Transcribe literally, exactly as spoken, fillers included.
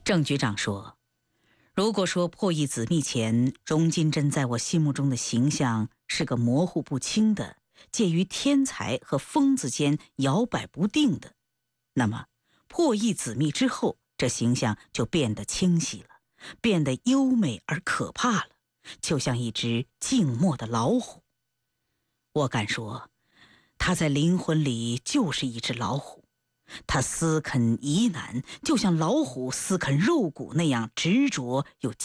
郑局长说，如果说破译子密前，荣金珍在我心目中的形象是个模糊不清的，介于天才和疯子间摇摆不定的，那么破译子密之后，这形象就变得清晰了，变得优美而可怕了，就像一只静默的老虎。我敢说，他在灵魂里就是一只老虎，他思啃疑难，就像老虎思啃肉骨那样执着又